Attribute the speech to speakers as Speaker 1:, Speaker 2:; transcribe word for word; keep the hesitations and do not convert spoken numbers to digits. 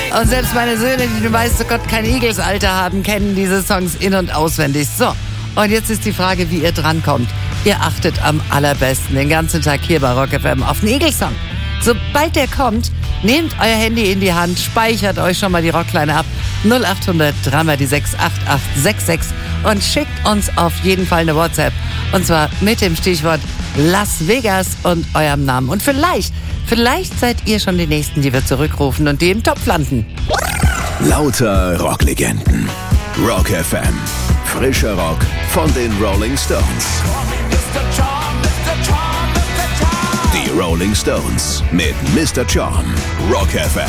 Speaker 1: Und selbst meine Söhne, die du weißt, oh Gott, kein Eagles-Alter haben, kennen diese Songs in- und auswendig. So, und jetzt ist die Frage, wie ihr drankommt. Ihr achtet am allerbesten den ganzen Tag hier bei Rock F M auf den Eagles-Song. Sobald der kommt, nehmt euer Handy in die Hand, speichert euch schon mal die Rockline ab. null acht hundert drei mal die sechs acht acht sechs sechs und schickt uns auf jeden Fall eine WhatsApp. Und zwar mit dem Stichwort Las Vegas und eurem Namen. Und vielleicht, vielleicht seid ihr schon die Nächsten, die wir zurückrufen und die im Topf landen.
Speaker 2: Lauter Rocklegenden. Rock F M. Frischer Rock von den Rolling Stones. Die Rolling Stones mit Mister John. Rock F M.